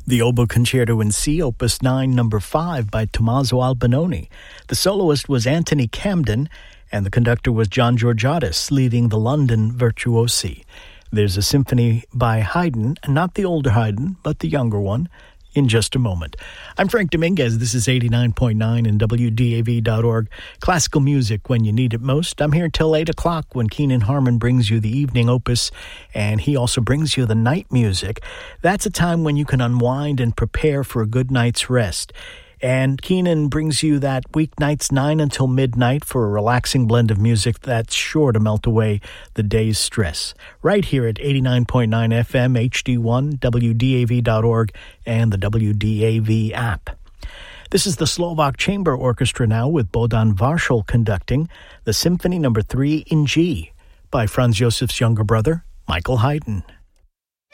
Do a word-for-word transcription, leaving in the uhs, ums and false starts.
The Oboe Concerto in C, Opus nine, Number five by Tommaso Albinoni. The soloist was Anthony Camden, and the conductor was John Georgiadis, leading the London Virtuosi. There's a symphony by Haydn, not the older Haydn, but the younger one, in just a moment. I'm Frank Dominguez. This is eighty-nine point nine and W D A V dot org. Classical music when you need it most. I'm here till eight o'clock when Keenan Harmon brings you the evening opus, and he also brings you the night music. That's a time when you can unwind and prepare for a good night's rest. And Keenan brings you that weeknights nine until midnight for a relaxing blend of music that's sure to melt away the day's stress. Right here at eighty-nine point nine F M, H D one, W D A V dot org, and the W D A V app. This is the Slovak Chamber Orchestra now with Bohdan Varshal conducting the Symphony Number three in G by Franz Josef's younger brother, Michael Haydn.